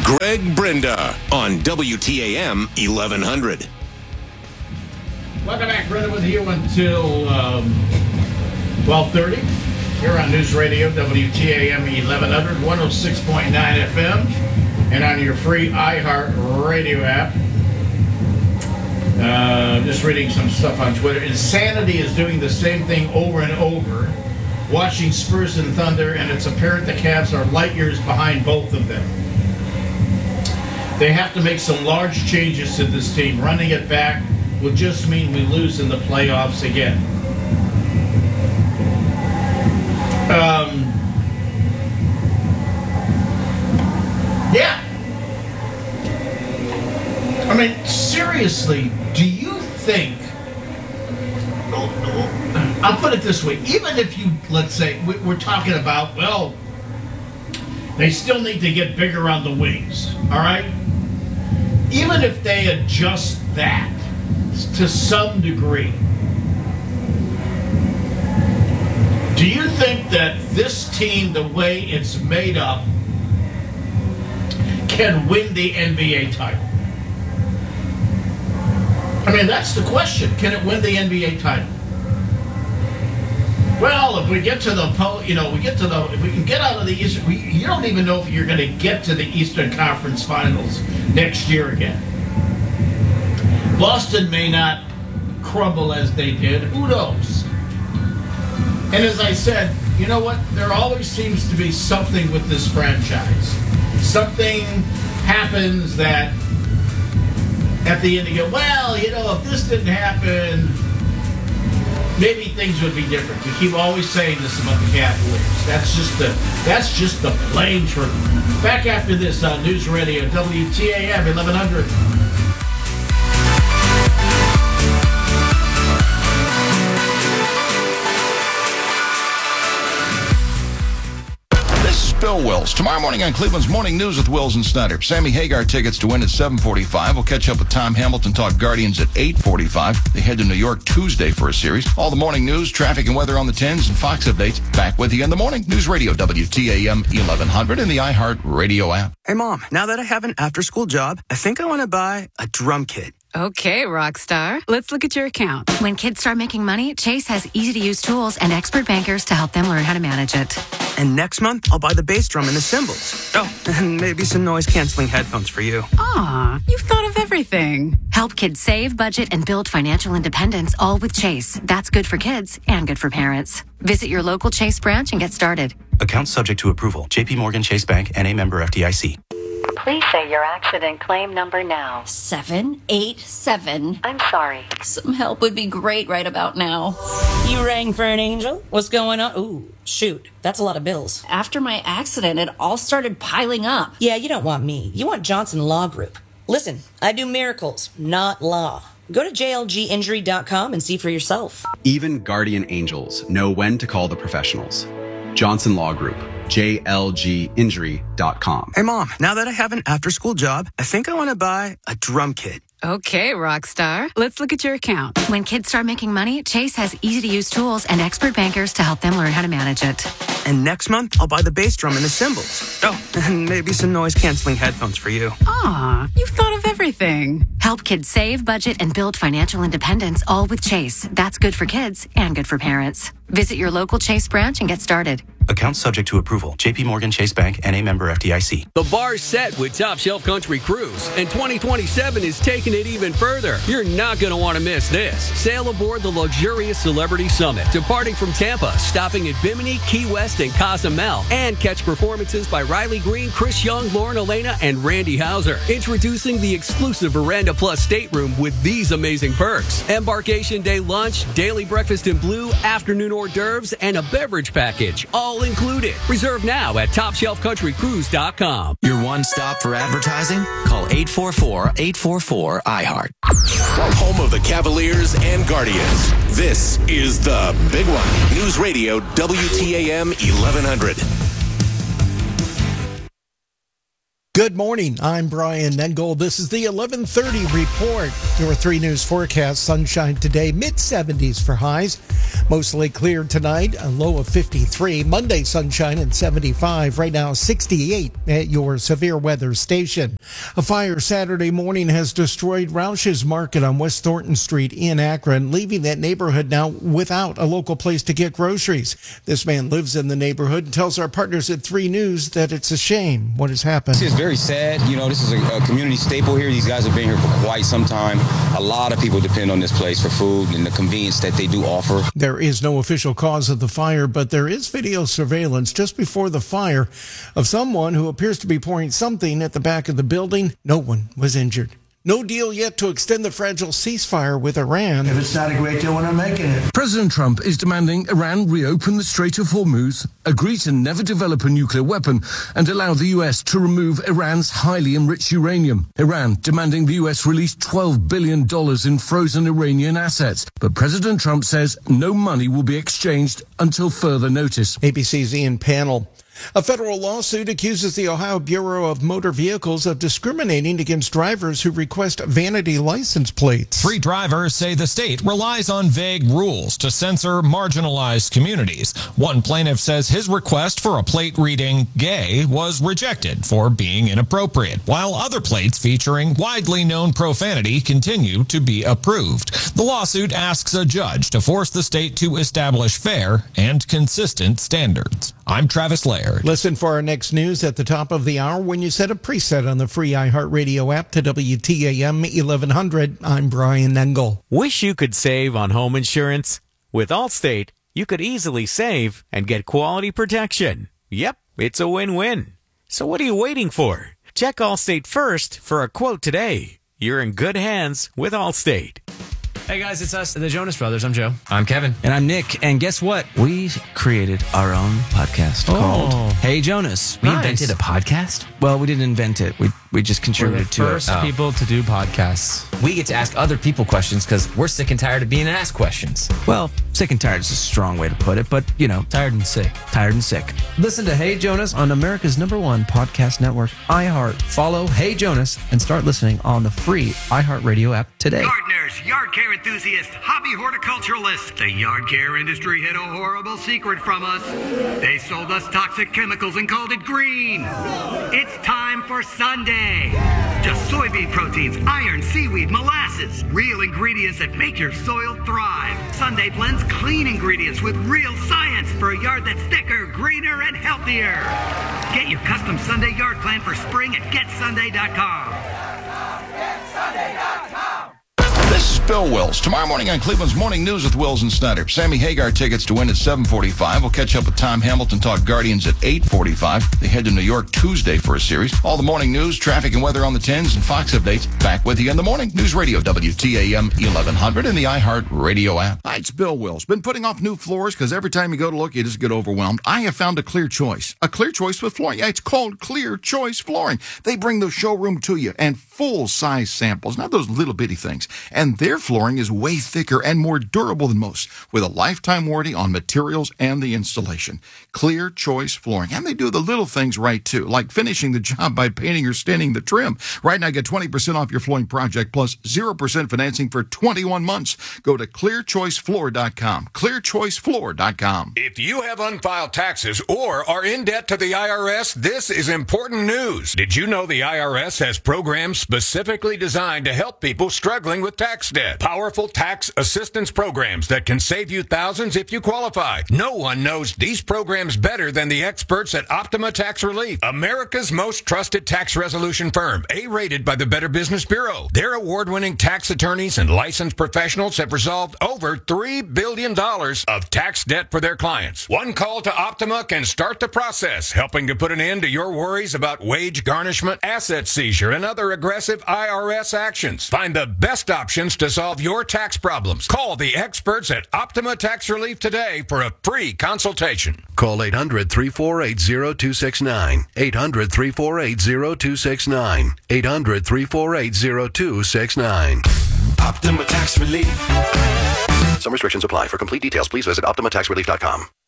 Greg Brenda on WTAM 1100. Welcome back, Brenda, with you until 12:30 here on News Radio WTAM 1100, 106.9 FM, and on your free iHeart Radio app. Just reading some stuff on Twitter. Insanity is doing the same thing over and over, watching Spurs and Thunder, and it's apparent the Cavs are light years behind both of them. They have to make some large changes to this team. Running it back will just mean we lose in the playoffs again. Yeah. I mean, seriously, do you think... I'll put it this way. Even if you, let's say, we're talking about, well, they still need to get bigger on the wings, all right? Even if they adjust that to some degree, do you think that this team, the way it's made up, can win the NBA title? I mean, that's the question. Can it win the NBA title? Well, if we get to the, if we can get out of the Eastern, you don't even know if you're going to get to the Eastern Conference Finals next year again. Boston may not crumble as they did. Who knows? And as I said, you know what? There always seems to be something with this franchise. Something happens that at the end you go, well, if this didn't happen, maybe things would be different. We keep always saying this about the Cavaliers. That's just the plain truth. Back after this on News Radio WTAM 1100. Bill Wills. Tomorrow morning on Cleveland's Morning News with Wills and Snyder. Sammy Hagar tickets to win at 7:45. We'll catch up with Tom Hamilton, talk Guardians at 8:45. They head to New York Tuesday for a series. All the morning news, traffic and weather on the 10s, and Fox updates. Back with you in the morning. News Radio WTAM 1100 and the iHeart Radio app. Hey, Mom, now that I have an after-school job, I think I want to buy a drum kit. Okay, Rockstar. Let's look at your account. When kids start making money, Chase has easy-to-use tools and expert bankers to help them learn how to manage it. And next month, I'll buy the bass drum and the cymbals. Oh, and maybe some noise-canceling headphones for you. Aw, you've thought of everything. Help kids save, budget, and build financial independence, all with Chase. That's good for kids and good for parents. Visit your local Chase branch and get started. Account subject to approval. JP Morgan Chase Bank, N.A. member FDIC. Please say your accident claim number now. 787. I'm sorry. Some help would be great right about now. You rang for an angel? What's going on? Ooh, shoot. That's a lot of bills. After my accident, it all started piling up. Yeah, you don't want me. You want Johnson Law Group. Listen, I do miracles, not law. Go to jlginjury.com and see for yourself. Even guardian angels know when to call the professionals. Johnson Law Group. jlginjury.com. Hey, Mom, now that I have an after-school job, I think I want to buy a drum kit. Okay, Rockstar. Let's look at your account. When kids start making money, Chase has easy-to-use tools and expert bankers to help them learn how to manage it. And next month, I'll buy the bass drum and the cymbals. Oh, and maybe some noise-canceling headphones for you. Aw, you've thought of everything. Help kids save, budget, and build financial independence, all with Chase. That's good for kids and good for parents. Visit your local Chase branch and get started. Account subject to approval. JP Morgan Chase Bank, N.A. member FDIC. The bar's set with Top Shelf Country Cruise, and 2027 is taking it even further. You're not going to want to miss this. Sail aboard the luxurious Celebrity Summit, departing from Tampa, stopping at Bimini, Key West, and Cozumel, and catch performances by Riley Green, Chris Young, Lauren Elena, and Randy Hauser. Introducing the exclusive Veranda Plus stateroom with these amazing perks. Embarkation day lunch, daily breakfast in blue, afternoon hors d'oeuvres, and a beverage package, all included. Reserve now at TopShelfCountryCruise.com. Your one stop for advertising? Call 844-844-iHeart. Home of the Cavaliers and Guardians. This is the Big One. News Radio WTAM 1100. Good morning. I'm Brian Nengel. This is the 11:30 report. Your 3 News forecast. Sunshine today, mid-70s for highs. Mostly clear tonight, a low of 53. Monday, sunshine and 75. Right now, 68 at your severe weather station. A fire Saturday morning has destroyed Roush's Market on West Thornton Street in Akron, leaving that neighborhood now without a local place to get groceries. This man lives in the neighborhood and tells our partners at 3 News that it's a shame what has happened. It's very sad. You know, this is a community staple here. These guys have been here for quite some time. A lot of people depend on this place for food and the convenience that they do offer. There is no official cause of the fire, but there is video surveillance just before the fire of someone who appears to be pouring something at the back of the building. No one was injured. No deal yet to extend the fragile ceasefire with Iran. If it's not a great deal, we're not making it. President Trump is demanding Iran reopen the Strait of Hormuz, agree to never develop a nuclear weapon, and allow the U.S. to remove Iran's highly enriched uranium. Iran demanding the U.S. release $12 billion in frozen Iranian assets. But President Trump says no money will be exchanged until further notice. ABC's Ian Pannell. A federal lawsuit accuses the Ohio Bureau of Motor Vehicles of discriminating against drivers who request vanity license plates. 3 drivers say the state relies on vague rules to censor marginalized communities. One plaintiff says his request for a plate reading gay was rejected for being inappropriate, while other plates featuring widely known profanity continue to be approved. The lawsuit asks a judge to force the state to establish fair and consistent standards. I'm Travis Laird. Listen for our next news at the top of the hour when you set a preset on the free iHeartRadio app to WTAM 1100. I'm Brian Nengel. Wish you could save on home insurance? With Allstate, you could easily save and get quality protection. Yep, it's a win-win. So what are you waiting for? Check Allstate first for a quote today. You're in good hands with Allstate. Hey guys, it's us, the Jonas Brothers. I'm Joe. I'm Kevin. And I'm Nick. And guess what? We created our own podcast called Hey Jonas. We invented a podcast? Well, we didn't invent it. We just contributed to it. We're the first people to do podcasts. We get to ask other people questions because we're sick and tired of being asked questions. Well, sick and tired is a strong way to put it, but, you know. Tired and sick. Tired and sick. Listen to Hey Jonas on America's #1 podcast network, iHeart. Follow Hey Jonas and start listening on the free iHeartRadio app today. Gardeners, yard care enthusiasts, hobby horticulturalists. The yard care industry hid a horrible secret from us. They sold us toxic chemicals and called it green. It's time for Sunday. Just soybean proteins, iron, seaweed, molasses. Real ingredients that make your soil thrive. Sunday blends clean ingredients with real science for a yard that's thicker, greener, and healthier. Get your custom Sunday yard plan for spring at GetSunday.com. GetSunday.com. This is Bill Wills. Tomorrow morning on Cleveland's Morning News with Wills and Snyder. Sammy Hagar tickets to win at 7:45. We'll catch up with Tom Hamilton, talk Guardians at 8:45. They head to New York Tuesday for a series. All the morning news, traffic and weather on the 10s, and Fox updates. Back with you in the morning. News Radio, WTAM 1100 and the iHeart Radio app. Hi, it's Bill Wills. Been putting off new floors because every time you go to look, you just get overwhelmed. I have found a Clear Choice. A Clear Choice with flooring. Yeah, it's called Clear Choice Flooring. They bring the showroom to you and full-size samples, not those little bitty things. And their flooring is way thicker and more durable than most, with a lifetime warranty on materials and the installation. Clear Choice Flooring. And they do the little things right, too, like finishing the job by painting or staining the trim. Right now, get 20% off your flooring project plus 0% financing for 21 months. Go to clearchoicefloor.com. Clearchoicefloor.com. If you have unfiled taxes or are in debt to the IRS, this is important news. Did you know the IRS has programs specifically designed to help people struggling with tax debt? Powerful tax assistance programs that can save you thousands if you qualify. No one knows these programs better than the experts at Optima Tax Relief, America's most trusted tax resolution firm, A-rated by the Better Business Bureau. Their award-winning tax attorneys and licensed professionals have resolved over $3 billion of tax debt for their clients. One call to Optima can start the process, helping to put an end to your worries about wage garnishment, asset seizure, and other aggressive IRS actions. Find the best options to solve your tax problems. Call the experts at Optima Tax Relief today for a free consultation. Call 800-348-0269. 800-348-0269. 800-348-0269. Optima Tax Relief. Some restrictions apply. For complete details, please visit OptimaTaxRelief.com.